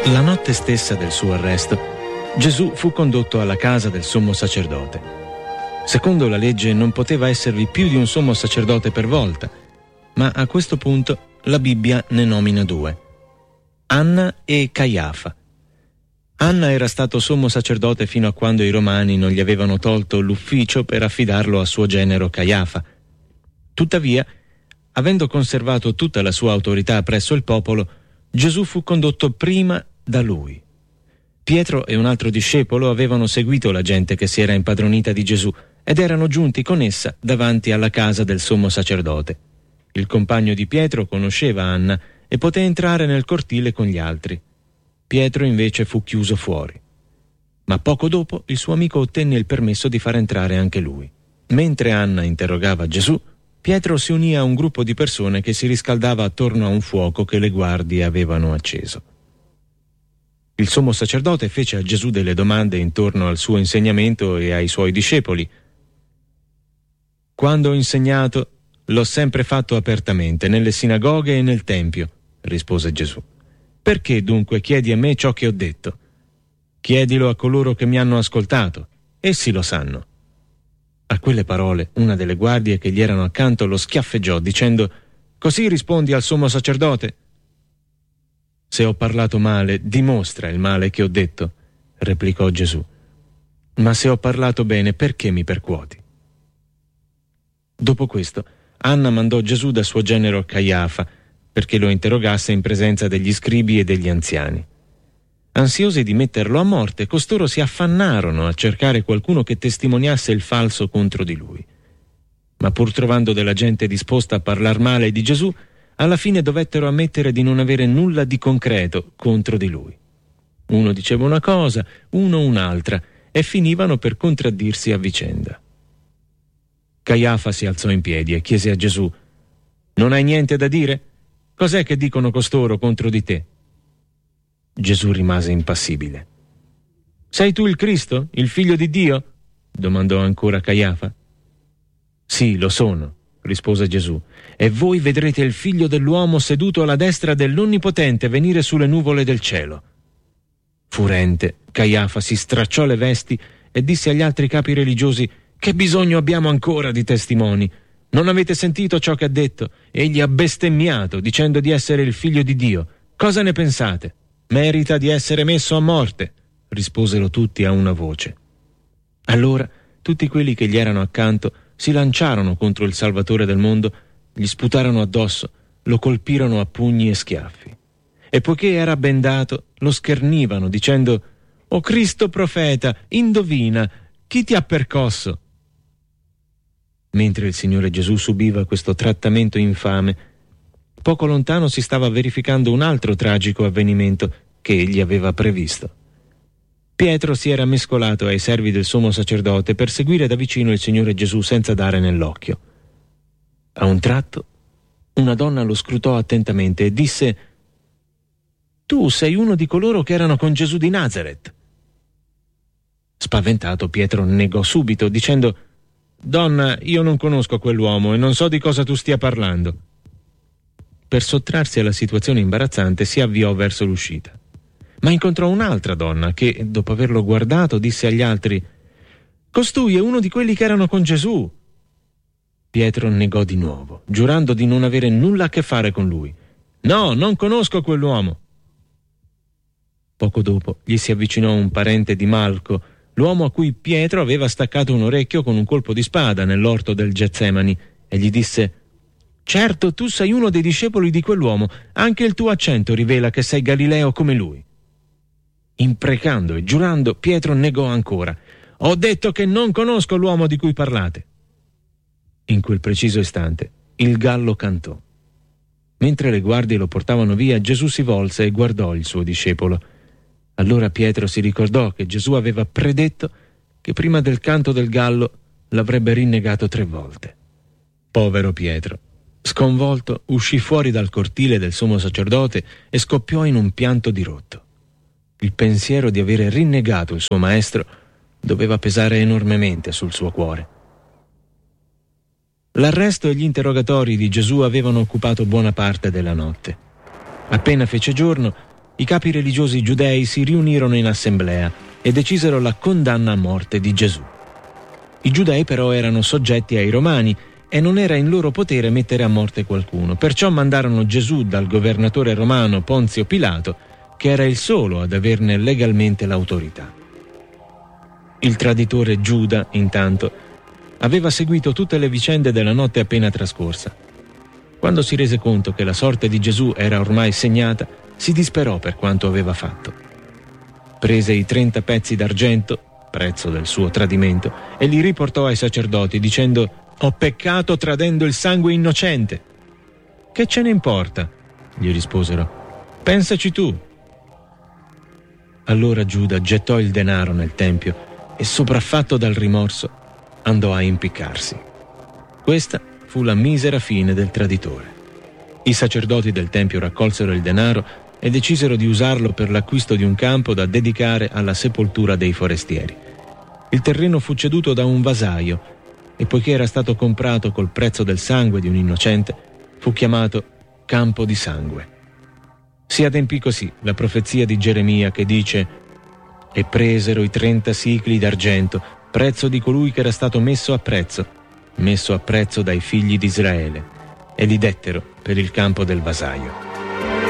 La notte stessa del suo arresto, Gesù fu condotto alla casa del sommo sacerdote. Secondo la legge non poteva esservi più di un sommo sacerdote per volta, ma a questo punto la Bibbia ne nomina due: Anna e Caiafa. Anna era stato sommo sacerdote fino a quando i romani non gli avevano tolto l'ufficio per affidarlo a suo genero Caiafa. Tuttavia, avendo conservato tutta la sua autorità presso il popolo, Gesù fu condotto prima da lui. Pietro e un altro discepolo avevano seguito la gente che si era impadronita di Gesù ed erano giunti con essa davanti alla casa del sommo sacerdote. Il compagno di Pietro conosceva Anna e poté entrare nel cortile con gli altri. Pietro invece fu chiuso fuori. Ma poco dopo il suo amico ottenne il permesso di far entrare anche lui. Mentre Anna interrogava Gesù, Pietro si unì a un gruppo di persone che si riscaldava attorno a un fuoco che le guardie avevano acceso. Il sommo sacerdote fece a Gesù delle domande intorno al suo insegnamento e ai suoi discepoli. «Quando ho insegnato, l'ho sempre fatto apertamente, nelle sinagoghe e nel tempio», rispose Gesù. «Perché dunque chiedi a me ciò che ho detto? Chiedilo a coloro che mi hanno ascoltato, essi lo sanno». A quelle parole, una delle guardie che gli erano accanto lo schiaffeggiò, dicendo: «Così rispondi al sommo sacerdote?» «Se ho parlato male, dimostra il male che ho detto», replicò Gesù. «Ma se ho parlato bene, perché mi percuoti?» Dopo questo, Anna mandò Gesù da suo genero Caiafa perché lo interrogasse in presenza degli scribi e degli anziani. Ansiosi di metterlo a morte, costoro si affannarono a cercare qualcuno che testimoniasse il falso contro di lui. Ma pur trovando della gente disposta a parlar male di Gesù, alla fine dovettero ammettere di non avere nulla di concreto contro di lui. Uno diceva una cosa, uno un'altra, e finivano per contraddirsi a vicenda. Caiafa si alzò in piedi e chiese a Gesù: «Non hai niente da dire? Cos'è che dicono costoro contro di te?» Gesù rimase impassibile. «Sei tu il Cristo, il Figlio di Dio?» domandò ancora Caiafa. «Sì, lo sono», rispose Gesù, «e voi vedrete il Figlio dell'uomo seduto alla destra dell'Onnipotente venire sulle nuvole del cielo». Furente, Caiafa si stracciò le vesti e disse agli altri capi religiosi: «Che bisogno abbiamo ancora di testimoni? Non avete sentito ciò che ha detto? Egli ha bestemmiato dicendo di essere il Figlio di Dio. Cosa ne pensate? Merita di essere messo a morte», risposero tutti a una voce. Allora tutti quelli che gli erano accanto si lanciarono contro il Salvatore del mondo, gli sputarono addosso, lo colpirono a pugni e schiaffi. E poiché era bendato, lo schernivano dicendo: «O Cristo profeta, indovina, chi ti ha percosso?» Mentre il Signore Gesù subiva questo trattamento infame, poco lontano si stava verificando un altro tragico avvenimento che egli aveva previsto. Pietro si era mescolato ai servi del sommo sacerdote per seguire da vicino il Signore Gesù senza dare nell'occhio. A un tratto, una donna lo scrutò attentamente e disse: «Tu sei uno di coloro che erano con Gesù di Nazaret». Spaventato, Pietro negò subito, dicendo: «Donna, io non conosco quell'uomo e non so di cosa tu stia parlando». Per sottrarsi alla situazione imbarazzante si avviò verso l'uscita. Ma incontrò un'altra donna che, dopo averlo guardato, disse agli altri: «Costui è uno di quelli che erano con Gesù». Pietro negò di nuovo, giurando di non avere nulla a che fare con lui. «No, non conosco quell'uomo». Poco dopo gli si avvicinò un parente di Malco, l'uomo a cui Pietro aveva staccato un orecchio con un colpo di spada nell'orto del Getsemani, e gli disse: «Certo, tu sei uno dei discepoli di quell'uomo, anche il tuo accento rivela che sei Galileo come lui». Imprecando e giurando, Pietro negò ancora: «Ho detto che non conosco l'uomo di cui parlate». In quel preciso istante il gallo cantò. Mentre le guardie lo portavano via, Gesù si volse e guardò il suo discepolo. Allora Pietro si ricordò che Gesù aveva predetto che prima del canto del gallo l'avrebbe rinnegato 3 volte. Povero Pietro! Sconvolto, uscì fuori dal cortile del sommo sacerdote e scoppiò in un pianto dirotto. Il pensiero di avere rinnegato il suo maestro doveva pesare enormemente sul suo cuore. L'arresto e gli interrogatori di Gesù avevano occupato buona parte della notte. Appena fece giorno, i capi religiosi giudei si riunirono in assemblea e decisero la condanna a morte di Gesù. I giudei però erano soggetti ai romani e non era in loro potere mettere a morte qualcuno, perciò mandarono Gesù dal governatore romano Ponzio Pilato, che era il solo ad averne legalmente l'autorità. Il traditore Giuda, intanto, aveva seguito tutte le vicende della notte appena trascorsa. Quando si rese conto che la sorte di Gesù era ormai segnata, si disperò per quanto aveva fatto. Prese i 30 pezzi d'argento, prezzo del suo tradimento, e li riportò ai sacerdoti dicendo: «Ho peccato tradendo il sangue innocente». «Che ce ne importa?» gli risposero. «Pensaci tu». Allora Giuda gettò il denaro nel tempio e, sopraffatto dal rimorso, andò a impiccarsi. Questa fu la misera fine del traditore. I sacerdoti del tempio raccolsero il denaro e decisero di usarlo per l'acquisto di un campo da dedicare alla sepoltura dei forestieri. Il terreno fu ceduto da un vasaio e, poiché era stato comprato col prezzo del sangue di un innocente, fu chiamato Campo di Sangue. Si adempì così la profezia di Geremia che dice: «E presero i 30 sicli d'argento, prezzo di colui che era stato messo a prezzo dai figli di Israele, e li dettero per il campo del vasaio».